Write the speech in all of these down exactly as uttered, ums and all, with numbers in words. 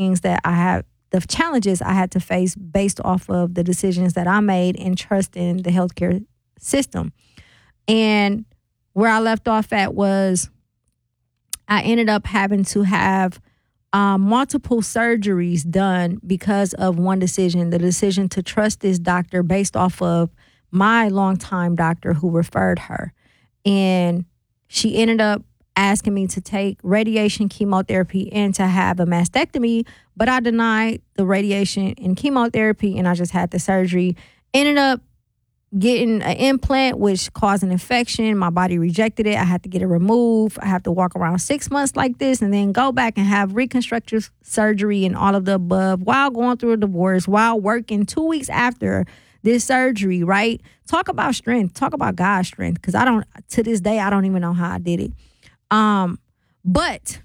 things that I have, the challenges I had to face based off of the decisions that I made and trust in the healthcare system. And where I left off at was I ended up having to have um, multiple surgeries done because of one decision, the decision to trust this doctor based off of my longtime doctor who referred her. And she ended up asking me to take radiation, chemotherapy, and to have a mastectomy, but I denied the radiation and chemotherapy, and I just had the surgery. Ended up getting an implant, which caused an infection. My body rejected it. I had to get it removed. I have to walk around six months like this and then go back and have reconstructive surgery and all of the above while going through a divorce, while working two weeks after this surgery, right? Talk about strength. Talk about God's strength, because I don't, to this day, I don't even know how I did it. Um, but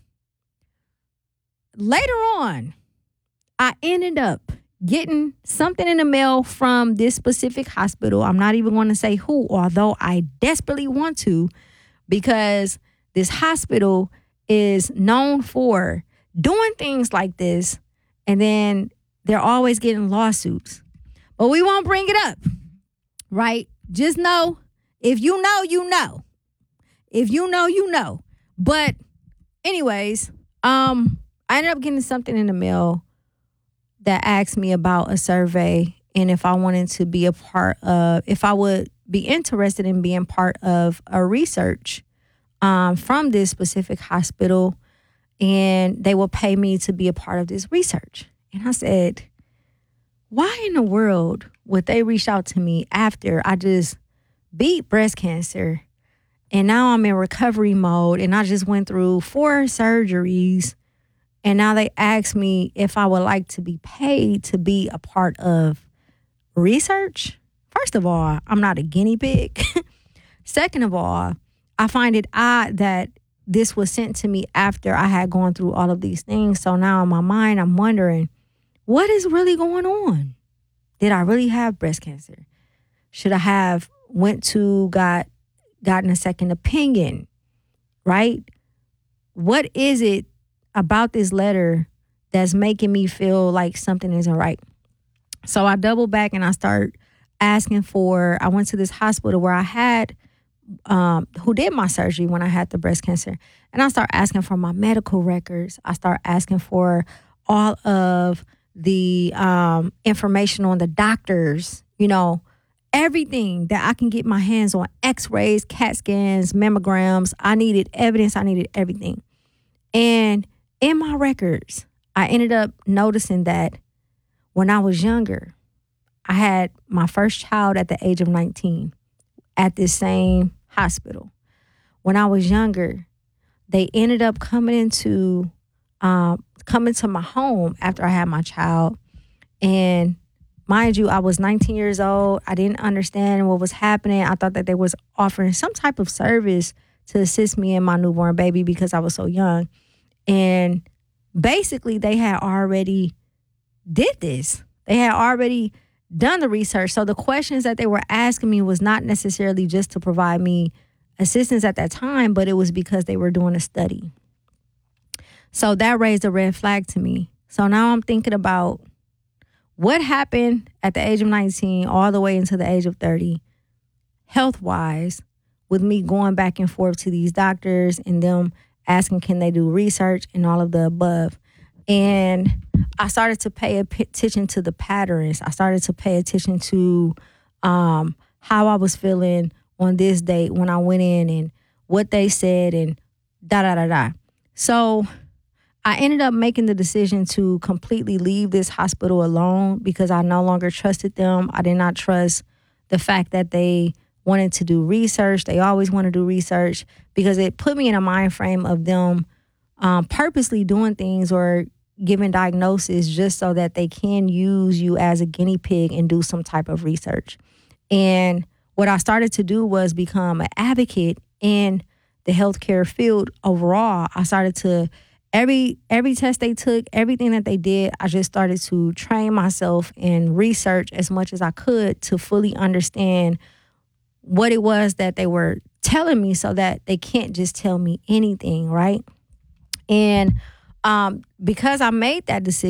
later on, I ended up getting something in the mail from this specific hospital. I'm not even going to say who, although I desperately want to, because this hospital is known for doing things like this, and then they're always getting lawsuits. But we won't bring it up, right? Just know, if you know, you know. If you know, you know. But anyways, um, I ended up getting something in the mail that asked me about a survey and if I wanted to be a part of, if I would be interested in being part of a research um, from this specific hospital, and they will pay me to be a part of this research. And I said, why in the world would they reach out to me after I just beat breast cancer and now I'm in recovery mode and I just went through four surgeries? And now they ask me if I would like to be paid to be a part of research. First of all, I'm not a guinea pig. Second of all, I find it odd that this was sent to me after I had gone through all of these things. So now in my mind, I'm wondering, what is really going on? Did I really have breast cancer? Should I have went to, got, gotten a second opinion, right? What is it about this letter that's making me feel like something isn't right? So I double back and I start asking for, I went to this hospital where I had, um, who did my surgery when I had the breast cancer. And I start asking for my medical records. I start asking for all of the um, information on the doctors, you know, everything that I can get my hands on, x-rays, CAT scans, mammograms. I needed evidence. I needed everything. And in my records, I ended up noticing that when I was younger, I had my first child at the age of nineteen at this same hospital. When I was younger, they ended up coming into um, coming to my home after I had my child. And mind you, I was nineteen years old. I didn't understand what was happening. I thought that they was offering some type of service to assist me and my newborn baby because I was so young. And basically, they had already did this. They had already done the research. So the questions that they were asking me was not necessarily just to provide me assistance at that time, but it was because they were doing a study. So that raised a red flag to me. So now I'm thinking about what happened at the age of nineteen all the way into the age of thirty, health-wise, with me going back and forth to these doctors and them asking can they do research and all of the above. And I started to pay attention to the patterns. I started to pay attention to um, how I was feeling on this date when I went in and what they said and da-da-da-da. So I ended up making the decision to completely leave this hospital alone because I no longer trusted them. I did not trust the fact that they wanted to do research. They always want to do research because it put me in a mind frame of them um, purposely doing things or giving diagnosis just so that they can use you as a guinea pig and do some type of research. And what I started to do was become an advocate in the healthcare field overall. I started to, every every test they took, everything that they did, I just started to train myself and research as much as I could to fully understand what it was that they were telling me so that they can't just tell me anything, right? And um, because I made that decision,